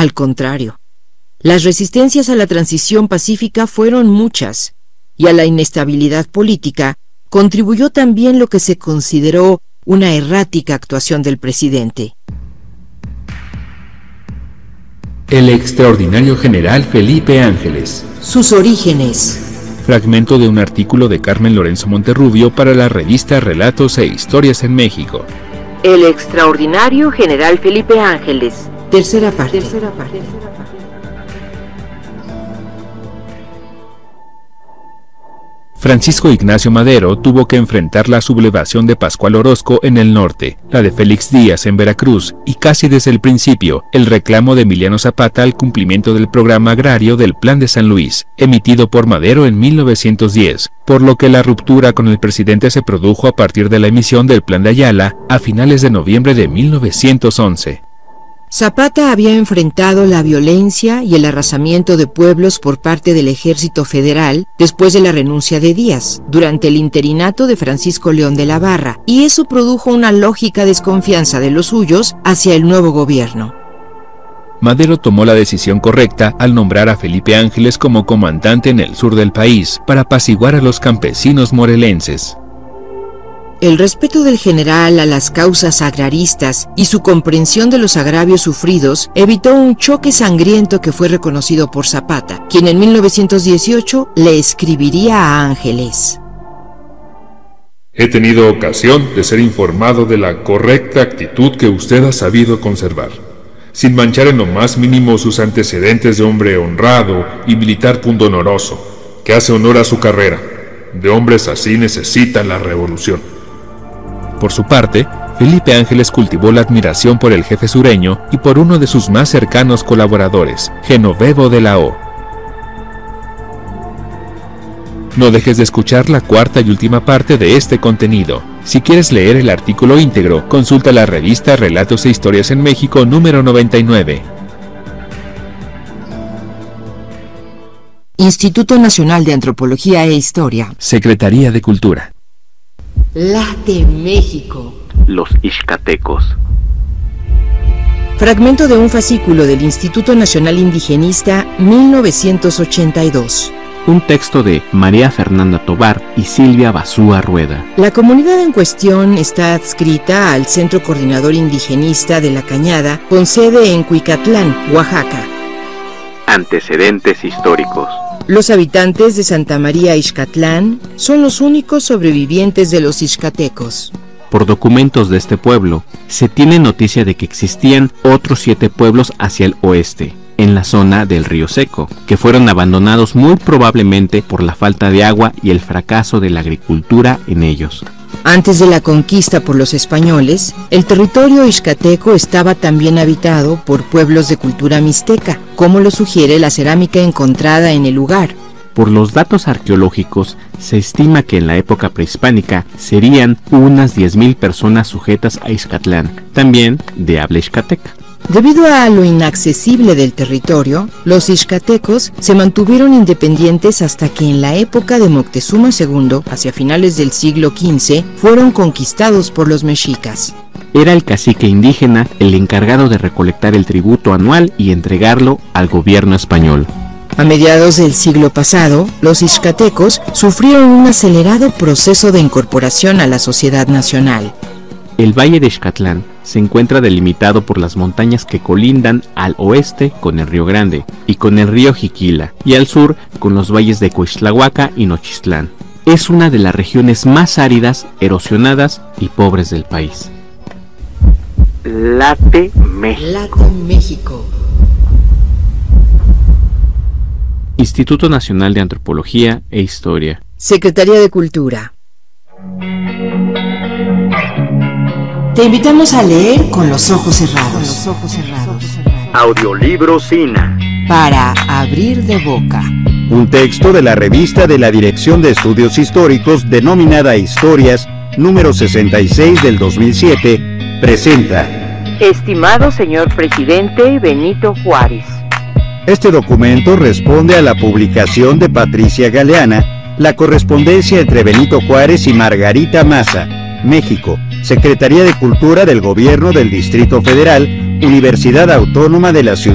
Al contrario, las resistencias a la transición pacífica fueron muchas, y a la inestabilidad política contribuyó también lo que se consideró una errática actuación del presidente. El extraordinario general Felipe Ángeles. Sus orígenes. Fragmento de un artículo de Carmen Lorenzo Monterrubio para la revista Relatos e Historias en México. El extraordinario general Felipe Ángeles. Tercera parte. Francisco Ignacio Madero tuvo que enfrentar la sublevación de Pascual Orozco en el norte, la de Félix Díaz en Veracruz y casi desde el principio el reclamo de Emiliano Zapata al cumplimiento del programa agrario del Plan de San Luis, emitido por Madero en 1910, por lo que la ruptura con el presidente se produjo a partir de la emisión del Plan de Ayala a finales de noviembre de 1911. Zapata había enfrentado la violencia y el arrasamiento de pueblos por parte del Ejército Federal después de la renuncia de Díaz, durante el interinato de Francisco León de la Barra, y eso produjo una lógica desconfianza de los suyos hacia el nuevo gobierno. Madero tomó la decisión correcta al nombrar a Felipe Ángeles como comandante en el sur del país para apaciguar a los campesinos morelenses. El respeto del general a las causas agraristas y su comprensión de los agravios sufridos evitó un choque sangriento que fue reconocido por Zapata, quien en 1918 le escribiría a Ángeles. He tenido ocasión de ser informado de la correcta actitud que usted ha sabido conservar, sin manchar en lo más mínimo sus antecedentes de hombre honrado y militar pundonoroso, que hace honor a su carrera. De hombres así necesita la revolución. Por su parte, Felipe Ángeles cultivó la admiración por el jefe sureño y por uno de sus más cercanos colaboradores, Genovevo de la O. No dejes de escuchar la cuarta y última parte de este contenido. Si quieres leer el artículo íntegro, consulta la revista Relatos e Historias en México número 99. Instituto Nacional de Antropología e Historia. Secretaría de Cultura. Late México. Los Ixcatecos. Fragmento de un fascículo del Instituto Nacional Indigenista 1982. Un texto de María Fernanda Tobar y Silvia Basúa Rueda. La comunidad en cuestión está adscrita al Centro Coordinador Indigenista de La Cañada, con sede en Cuicatlán, Oaxaca. Antecedentes históricos. Los habitantes de Santa María Ixcatlán son los únicos sobrevivientes de los ixcatecos. Por documentos de este pueblo, se tiene noticia de que existían otros 7 pueblos hacia el oeste, en la zona del Río Seco, que fueron abandonados muy probablemente por la falta de agua y el fracaso de la agricultura en ellos. Antes de la conquista por los españoles, el territorio ixcateco estaba también habitado por pueblos de cultura mixteca, como lo sugiere la cerámica encontrada en el lugar. Por los datos arqueológicos, se estima que en la época prehispánica serían unas 10,000 personas sujetas a Ixcatlán, también de habla ixcateca. Debido a lo inaccesible del territorio, los ixcatecos se mantuvieron independientes hasta que en la época de Moctezuma II, hacia finales del siglo XV, fueron conquistados por los mexicas. Era el cacique indígena el encargado de recolectar el tributo anual y entregarlo al gobierno español. A mediados del siglo pasado, los ixcatecos sufrieron un acelerado proceso de incorporación a la sociedad nacional. El Valle de Ixcatlán se encuentra delimitado por las montañas que colindan al oeste con el Río Grande y con el río Jiquila, y al sur con los valles de Coixtlahuaca y Nochistlán. Es una de las regiones más áridas, erosionadas y pobres del país. Late México. Late México. Instituto Nacional de Antropología e Historia. Secretaría de Cultura. Te invitamos a leer con los ojos cerrados. Audiolibro Sina. Para abrir de boca. Un texto de la revista de la Dirección de Estudios Históricos denominada Historias, número 66 del 2007, presenta. Estimado señor presidente Benito Juárez. Este documento responde a la publicación de Patricia Galeana, la correspondencia entre Benito Juárez y Margarita Maza, México, Secretaría de Cultura del Gobierno del Distrito Federal, Universidad Autónoma de la Ciudad